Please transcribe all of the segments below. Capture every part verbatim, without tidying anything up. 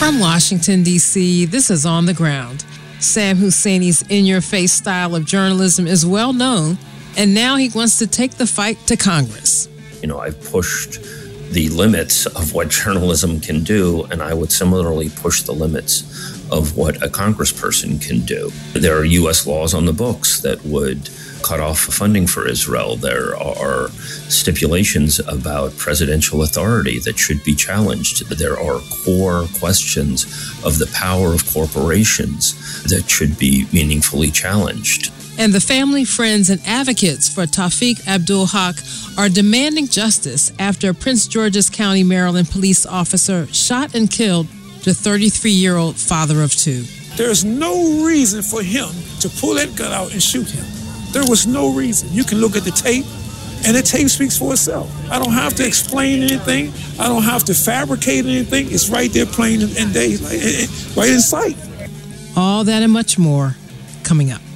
From Washington, D C, this is On the Ground. Sam Husseini's in-your-face style of journalism is well known, and now he wants to take the fight to Congress. You know, I've pushed the limits of what journalism can do, and I would similarly push the limits of what a congressperson can do. There are U S laws on the books that would cut off funding for Israel. There are stipulations about presidential authority that should be challenged. There are core questions of the power of corporations that should be meaningfully challenged. And the family, friends, and advocates for Tawfiq Abdul Haq are demanding justice after a Prince George's County, Maryland police officer shot and killed the thirty-three-year-old father of two. There's no reason for him to pull that gun out and shoot him. There was no reason. You can look at the tape, and the tape speaks for itself. I don't have to explain anything. I don't have to fabricate anything. It's right there plain and day, right in sight. All that and much more coming up.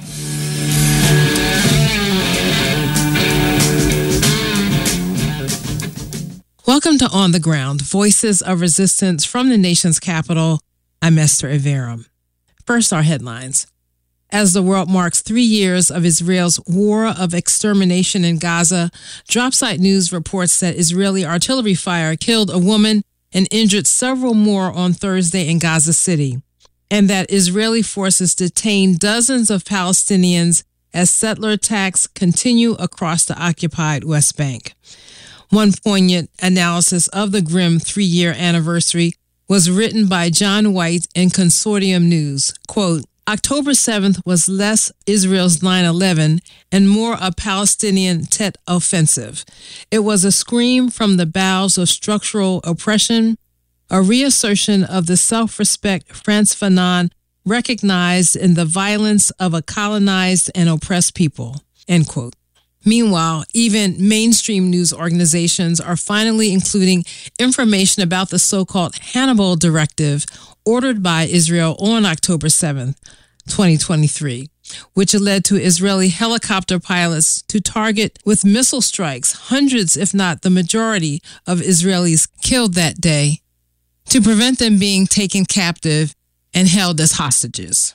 Welcome to On the Ground, Voices of Resistance from the nation's capital. I'm Esther Iverem. First, our headlines. As the world marks three years of Israel's war of extermination in Gaza, Dropsite News reports that Israeli artillery fire killed a woman and injured several more on Thursday in Gaza City, and that Israeli forces detained dozens of Palestinians as settler attacks continue across the occupied West Bank. One poignant analysis of the grim three-year anniversary was written by John White in Consortium News. Quote, October seventh was less Israel's nine eleven and more a Palestinian Tet offensive. It was a scream from the bowels of structural oppression, a reassertion of the self-respect Frantz Fanon recognized in the violence of a colonized and oppressed people, end quote. Meanwhile, even mainstream news organizations are finally including information about the so-called Hannibal Directive ordered by Israel on October seventh, twenty twenty-three, which led to Israeli helicopter pilots to target with missile strikes hundreds, if not the majority, of Israelis killed that day to prevent them being taken captive and held as hostages.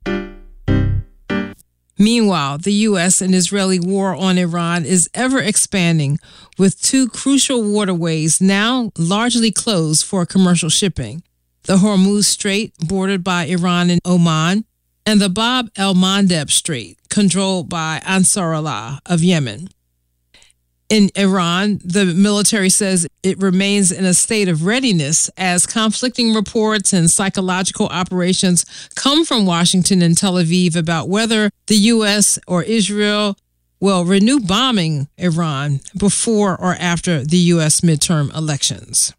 Meanwhile, the U S and Israeli war on Iran is ever expanding, with two crucial waterways now largely closed for commercial shipping: the Hormuz Strait, bordered by Iran and Oman, and the Bab el-Mandeb Strait, controlled by Ansar Allah of Yemen. In Iran, the military says it remains in a state of readiness as conflicting reports and psychological operations come from Washington and Tel Aviv about whether the U S or Israel will renew bombing Iran before or after the U S midterm elections.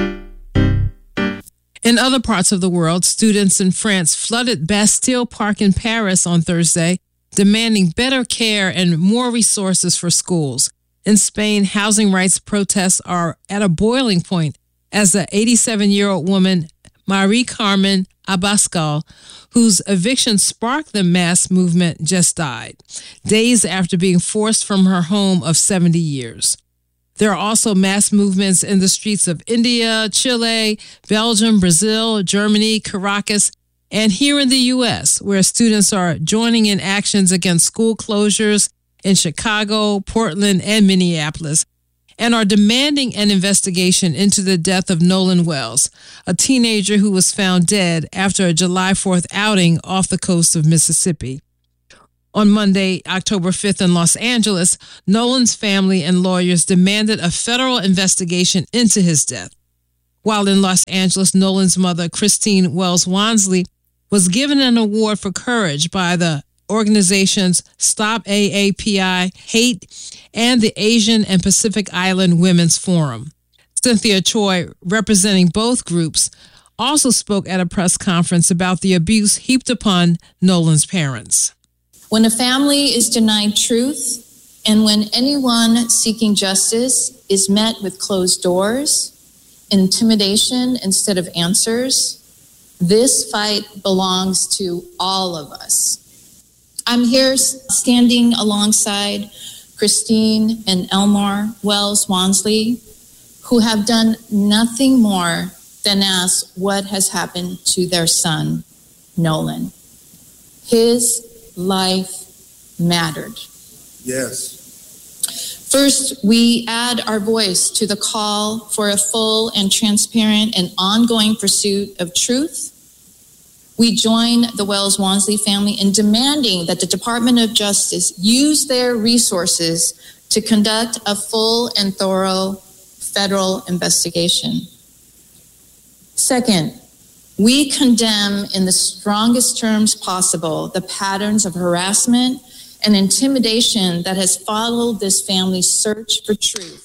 In other parts of the world, students in France flooded Bastille Park in Paris on Thursday, demanding better care and more resources for schools. In Spain, housing rights protests are at a boiling point as the eighty-seven-year-old woman, Marie Carmen Abascal, whose eviction sparked the mass movement, just died, days after being forced from her home of seventy years. There are also mass movements in the streets of India, Chile, Belgium, Brazil, Germany, Caracas, and here in the U S, where students are joining in actions against school closures in Chicago, Portland, and Minneapolis, and are demanding an investigation into the death of Nolan Wells, a teenager who was found dead after a July fourth outing off the coast of Mississippi. On Monday, October fifth in Los Angeles, Nolan's family and lawyers demanded a federal investigation into his death. While in Los Angeles, Nolan's mother, Christine Wells Wansley, was given an award for courage by the organizations Stop A A P I Hate and the Asian and Pacific Island Women's Forum. Cynthia Choi, representing both groups, also spoke at a press conference about the abuse heaped upon Nolan's parents. When a family is denied truth, and when anyone seeking justice is met with closed doors, intimidation instead of answers, this fight belongs to all of us. I'm here standing alongside Christine and Elmore Wells Wansley, who have done nothing more then ask what has happened to their son, Nolan. His life mattered. Yes. First, we add our voice to the call for a full and transparent and ongoing pursuit of truth. We join the Wells-Wansley family in demanding that the Department of Justice use their resources to conduct a full and thorough federal investigation. Second, we condemn in the strongest terms possible the patterns of harassment and intimidation that has followed this family's search for truth.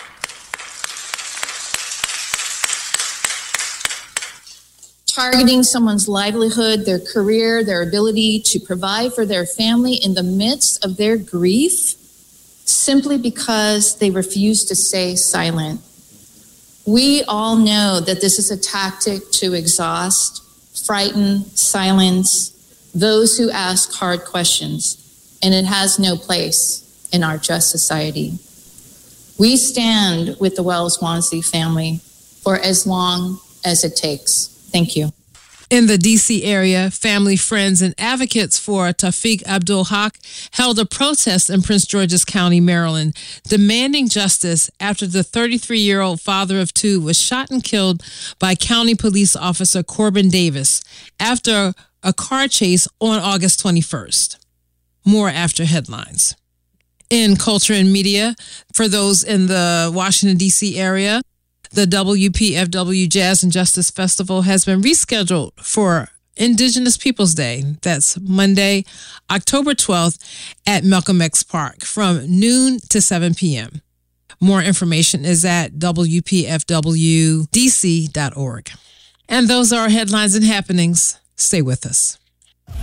Targeting someone's livelihood, their career, their ability to provide for their family in the midst of their grief, simply because they refuse to stay silent. We all know that this is a tactic to exhaust, frighten, silence those who ask hard questions, and it has no place in our just society. We stand with the Wells-Wansley family for as long as it takes. Thank you. In the D C area, family, friends, and advocates for Tawfiq Abdul-Haq held a protest in Prince George's County, Maryland, demanding justice after the thirty-three-year-old father of two was shot and killed by County Police Officer Corbin Davis after a car chase on August twenty-first. More after headlines. In culture and media, for those in the Washington, D C area, the W P F W Jazz and Justice Festival has been rescheduled for Indigenous Peoples Day. That's Monday, October twelfth at Malcolm X Park from noon to seven p.m. More information is at W P F W D C dot org. And those are our headlines and happenings. Stay with us.